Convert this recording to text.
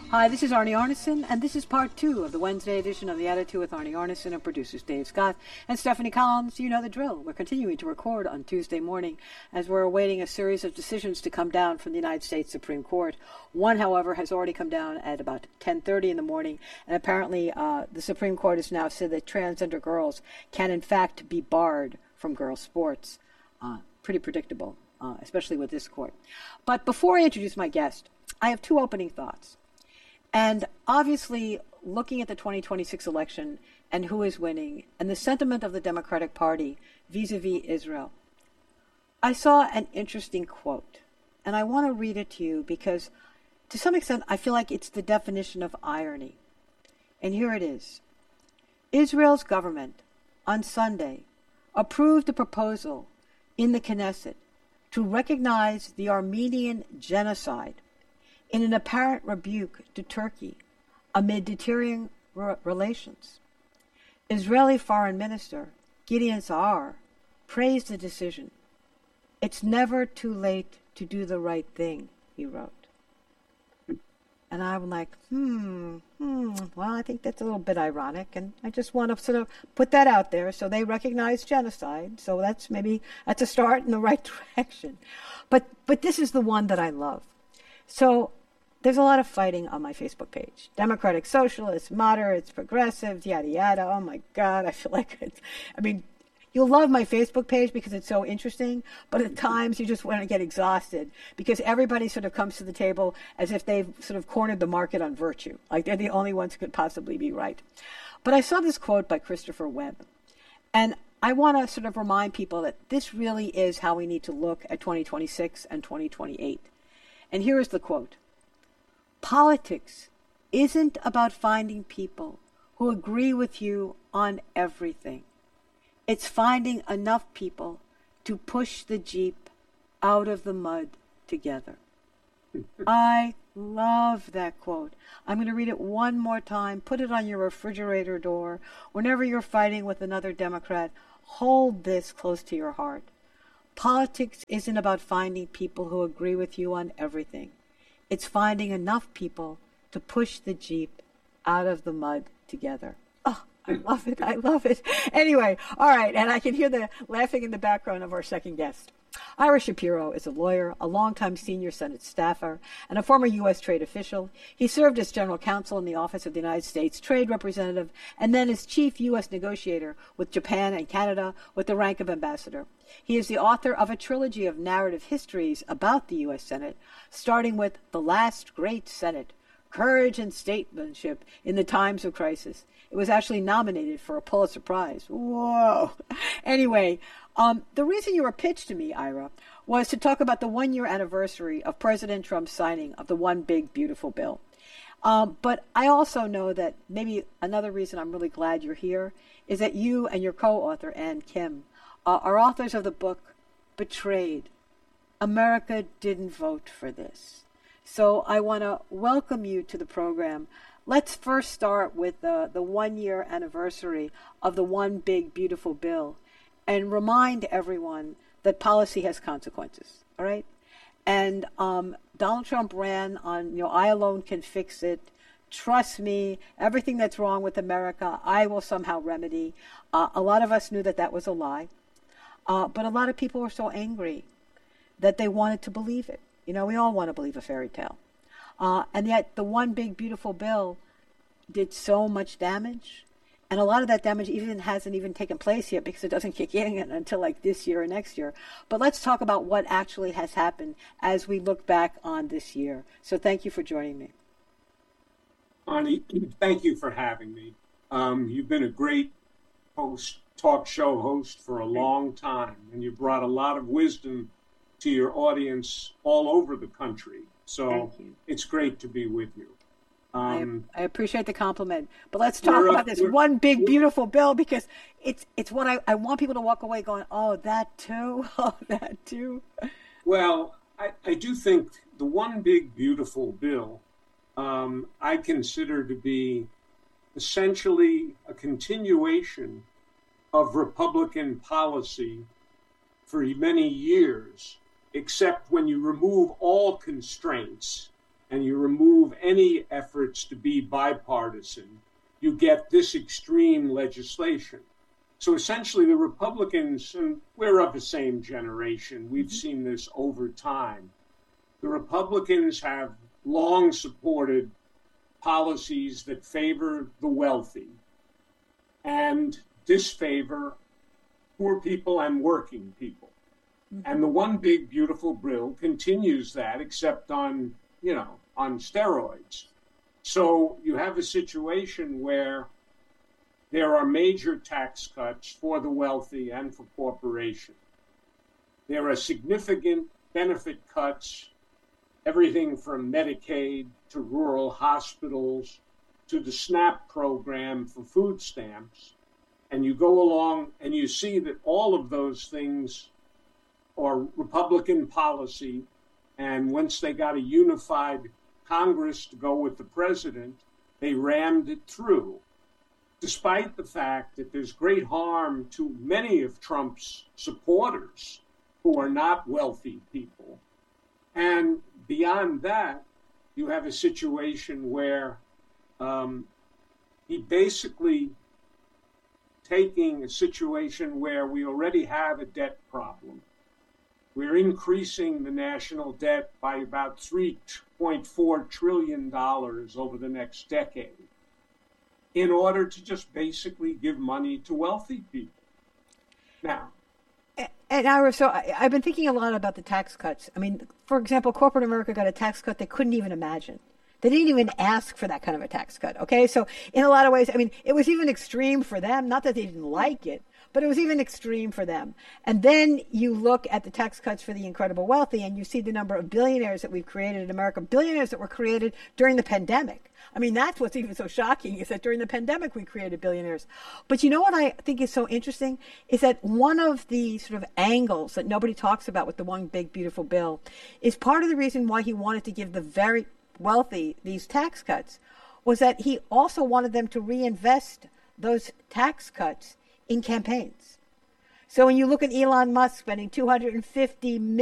Hi, this is Arnie Arneson, and this is part 2 of the Wednesday edition of The Attitude with Arnie Arneson and producers Dave Scott and Stephanie Collins. You know the drill. We're continuing to record on Tuesday morning as we're awaiting a series of decisions to come down from the United States Supreme Court. One, however, has already come down at about 10:30 in the morning, and apparently the Supreme Court has now said that transgender girls can in fact be barred from girls' sports. Pretty predictable, especially with this court. But before I introduce my guest, I have two opening thoughts. And obviously, looking at the 2026 election and who is winning and the sentiment of the Democratic Party vis-a-vis Israel, I saw an interesting quote. And I want to read it to you because, to some extent, I feel like it's the definition of irony. And here it is. Israel's government, on Sunday, approved a proposal in the Knesset to recognize the Armenian genocide in an apparent rebuke to Turkey amid deteriorating relations. Israeli Foreign Minister Gideon Saar praised the decision. It's never too late to do the right thing, he wrote. And I'm like, well, I think that's a little bit ironic, and I just want to sort of put that out there. So they recognize genocide, so that's a start in the right direction. But this is the one that I love. So there's a lot of fighting on my Facebook page. Democratic Socialists, moderates, progressives, yada, yada. Oh, my God. I feel like you'll love my Facebook page because it's so interesting, but at times you just want to get exhausted because everybody sort of comes to the table as if they've sort of cornered the market on virtue, like they're the only ones who could possibly be right. But I saw this quote by Christopher Webb, and I want to sort of remind people that this really is how we need to look at 2026 and 2028. And here is the quote. Politics isn't about finding people who agree with you on everything. It's finding enough people to push the Jeep out of the mud together. I love that quote. I'm going to read it one more time. Put it on your refrigerator door. Whenever you're fighting with another Democrat, hold this close to your heart. Politics isn't about finding people who agree with you on everything. It's finding enough people to push the Jeep out of the mud together. Oh, I love it. I love it. Anyway, all right. And I can hear the laughing in the background of our second guest. Ira Shapiro is a lawyer, a longtime senior Senate staffer, and a former U.S. trade official. He served as general counsel in the Office of the United States Trade Representative and then as chief U.S. negotiator with Japan and Canada with the rank of ambassador. He is the author of a trilogy of narrative histories about the U.S. Senate, starting with The Last Great Senate, Courage and Statesmanship in the Times of Crisis. It was actually nominated for a Pulitzer Prize. Whoa. Anyway, the reason you were pitched to me, Ira, was to talk about the one-year anniversary of President Trump's signing of the One Big Beautiful Bill. But I also know that maybe another reason I'm really glad you're here is that you and your co-author, Ann Kim, are authors of the book Betrayed. America Didn't Vote for This. So I want to welcome you to the program. Let's first start with the one-year anniversary of the One Big Beautiful Bill and remind everyone that policy has consequences, all right? And Donald Trump ran on, I alone can fix it. Trust me, everything that's wrong with America, I will somehow remedy. A lot of us knew that that was a lie. But a lot of people were so angry that they wanted to believe it. We all want to believe a fairy tale. And yet the One Big Beautiful Bill did so much damage. And a lot of that damage hasn't even taken place yet because it doesn't kick in until like this year or next year. But let's talk about what actually has happened as we look back on this year. So thank you for joining me. Arnie, thank you for having me. You've been a great talk show host for a long time, and you brought a lot of wisdom to your audience all over the country. So it's great to be with you. I appreciate the compliment. But let's talk about this One Big Beautiful Bill because it's what I want people to walk away going, oh, that too? Oh, that too? Well, I do think the One Big Beautiful Bill I consider to be essentially a continuation of Republican policy for many years, except when you remove all constraints and you remove any efforts to be bipartisan, you get this extreme legislation. So essentially, the Republicans, and we're of the same generation, we've seen this over time. The Republicans have long supported policies that favor the wealthy and disfavor poor people and working people. And the One Big Beautiful Bill continues that, except on steroids. So you have a situation where there are major tax cuts for the wealthy and for corporations. There are significant benefit cuts, everything from Medicaid to rural hospitals to the SNAP program for food stamps. And you go along and you see that all of those things are Republican policy. And once they got a unified Congress to go with the president, they rammed it through, despite the fact that there's great harm to many of Trump's supporters who are not wealthy people. And beyond that, you have a situation where he basically taking a situation where we already have a debt problem. We're increasing the national debt by about $3.4 trillion over the next decade in order to just basically give money to wealthy people. Now, and Ira, so I've been thinking a lot about the tax cuts. I mean, for example, corporate America got a tax cut they couldn't even imagine. They didn't even ask for that kind of a tax cut, okay? So in a lot of ways, I mean, it was even extreme for them. Not that they didn't like it, but it was even extreme for them. And then you look at the tax cuts for the incredible wealthy, and you see the number of billionaires that we've created in America, billionaires that were created during the pandemic. I mean, that's what's even so shocking, is that during the pandemic we created billionaires. But you know what I think is so interesting is that one of the sort of angles that nobody talks about with the One Big Beautiful Bill is part of the reason why he wanted to give the very wealthy these tax cuts was that he also wanted them to reinvest those tax cuts in campaigns. So when you look at Elon Musk spending $250 million